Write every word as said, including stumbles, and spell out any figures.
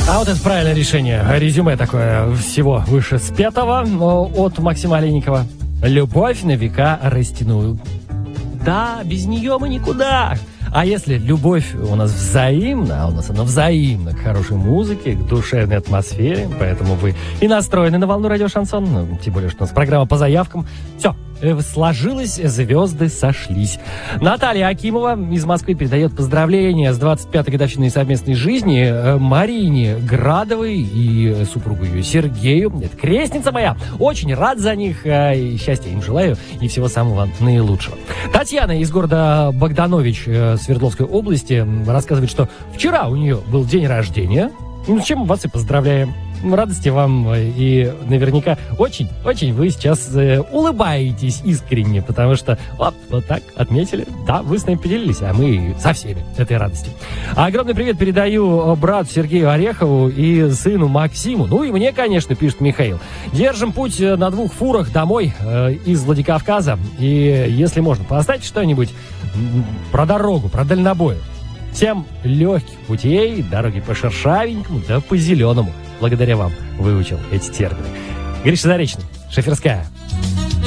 А вот это правильное решение. Резюме такое всего выше спетого от Максима Олейникова. Любовь на века растяную. Да, без нее мы никуда. А если любовь у нас взаимна, а у нас она взаимна к хорошей музыке, к душевной атмосфере, поэтому вы и настроены на волну радио Шансон, ну, тем более, что у нас программа по заявкам. Все, сложилось, звезды сошлись. Наталья Акимова из Москвы передает поздравления с двадцать пятой годовщиной совместной жизни Марине Градовой и супругу ее Сергею. Это крестница моя. Очень рад за них. И счастья им желаю. И всего самого наилучшего. Татьяна из города Богданович Свердловской области рассказывает, что вчера у нее был день рождения. Ну, с чем вас и поздравляем. Радости вам, и наверняка очень-очень вы сейчас э, улыбаетесь искренне, потому что вот, вот так отметили. Да, вы с нами поделились, а мы со всеми этой радостью. Огромный привет передаю брату Сергею Орехову и сыну Максиму. Ну и мне, конечно, пишет Михаил. Держим путь на двух фурах домой э, из Владикавказа. И если можно, поставьте что-нибудь про дорогу, про дальнобой. Всем легких путей, дороги по шершавенькому, да по зеленому. Благодаря вам выучил эти термины. Гриша Заречный, Шоферская.